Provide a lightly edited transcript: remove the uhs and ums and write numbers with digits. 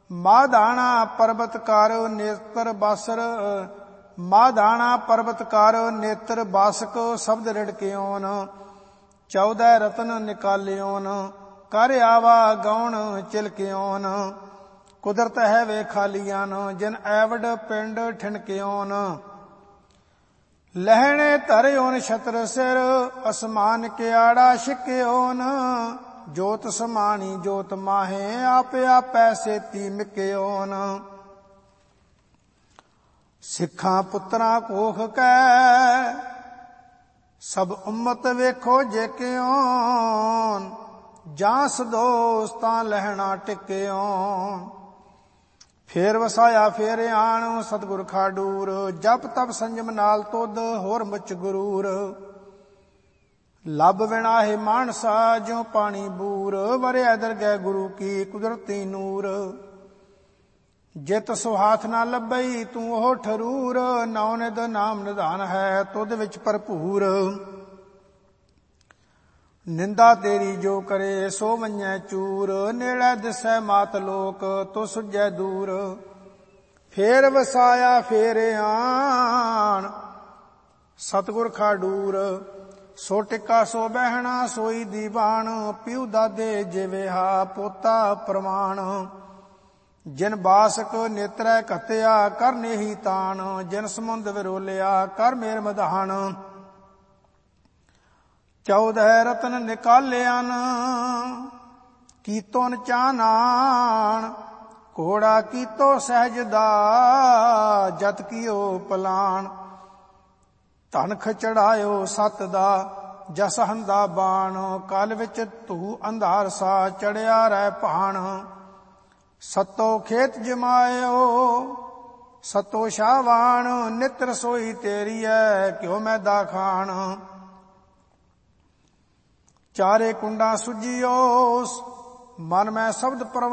ਮਾਧਾਣਾ ਪਰਬਤਕਾਰ ਨੇਤਰ ਬਾਸਰ, ਮਾਧਾਣਾ ਪਰਬਤਕਾਰ ਨੇਤਰ ਬਾਸਕ ਸ਼ਬਦ ਰਿੜਕਿਓਨ, 14 ਰਤਨ ਨਿਕਾਲਿਓਨ, ਕਰ ਆਵਾ ਗੌਣ ਚਿਲਕਿਓਨ, ਕੁਦਰਤ ਹੈ ਵੇ ਖਾਲੀਆਨ, ਜਿਨ ਐਵਡ ਪਿੰਡ ਠਿਣਕਿਓਨ, ਲਹਿਣੇ ਧਰਿਓਨ ਛਤਰ ਸਿਰ, ਅਸਮਾਨ ਕਿਆੜਾ ਛਿਕਿਓਨ, ਜੋਤ ਸਮਾਣੀ ਜੋਤ ਮਾਹੇ, ਆਪੇ ਆਪੈ ਸੇਤੀ ਮਿਕਿਓਨ, ਸਿੱਖਾਂ ਪੁੱਤਰਾਂ ਕੋਖ ਕੈ, ਸਭ ਉਮਤ ਵੇਖੋ ਜੇ ਕਿਓਨ, ਜਾਂ ਸਦੋਸਤਾਂ ਲਹਿਣਾ ਟਿਕਿਓਨ, ਫੇਰ ਵਸਾਇਆ ਫੇਰ ਆਣ ਸਤਿਗੁਰ ਖਾਡੂਰ, ਜਪ ਤਪ ਸੰਜਮ ਨਾਲ ਤੁਧ ਹੋਰ ਮੁਚ ਗੁਰੂਰ, ਲੱਭ ਵਿਣਾਹੇ ਮਾਨਸਾ ਜਿਉ ਪਾਣੀ ਬੂਰ, ਵਰਿਆ ਦਰਗਹਿ ਗੁਰੂ ਕੀ ਕੁਦਰਤੀ ਨੂਰ, ਜਿਤ ਸੁਹਾਥ ਨਾ ਲੱਭਈ ਤੂੰ ਉਹ ਠਰੂਰ, ਨੌ ਨਿਧ ਨਾਮ ਨਿਧਾਨ ਹੈ ਤੁਧ ਵਿੱਚ ਭਰਪੂਰ, ਨਿੰਦਾ ਤੇਰੀ ਜੋ ਕਰੇ ਸੋ ਵੰਜੈ ਚੂਰ, ਨੇੜੇ ਦਿਸੈ ਮਾਤ ਲੋਕ ਤੋ ਸੁਝੈ ਦੂਰ, ਫੇਰ ਵਸਾਇਆ ਫੇਰ ਆਣ ਸਤਿਗੁਰ ਖਾਡੂਰ, ਸੋ ਟਿੱਕਾ ਸੋ ਬਹਿਣਾ ਸੋਈ ਦੀਵਾਨ, ਪਿਉ ਦਾਦੇ ਜਿਵੇਹਾ ਪੋਤਾ ਪ੍ਰਮਾਣ, ਜਿਨ ਬਾਸਕ ਨੇਤਰੈ ਘਤਿਆ ਕਰ ਨੇਹੀ ਤਾਣ, ਜਿਨ ਸਮੁੰਦ ਵਿਰੋਲਿਆ ਕਰ ਮੇਰ ਮਧਾਨ, 14 ਰਤਨ ਨਿਕਾਲਿਆਨ, ਕੀਤੋਨ ਚਾਨਾਣ, ਘੋੜਾ ਕੀਤੋ ਸਹਿਜ ਦਾ, ਜਤ ਕੀਓ ਪਲਾਣ, ਧਨਖ ਚੜਾਇਓ ਸਤ ਦਾ, ਜਸ ਹੰਦਾ ਬਾਣ, ਕਲ ਵਿੱਚ ਧੂ ਅੰਧਾਰ ਸਾ ਚੜਿਆ ਰਹਿ ਭਾਣ, ਸਤੋ ਖੇਤ ਜਮਾਇਓ ਸਤੋ ਸ਼ਾਵਾਨ, ਨਿਤ ਰਸੋਈ ਤੇਰੀ ਐ ਕਿਉ ਮੈਦਾ ਖਾਣ, ਚਾਰੇ ਕੁੰਡਾਂ ਸੁਜੀਓ ਮਨ ਮੈਂ ਸ਼ਬਦ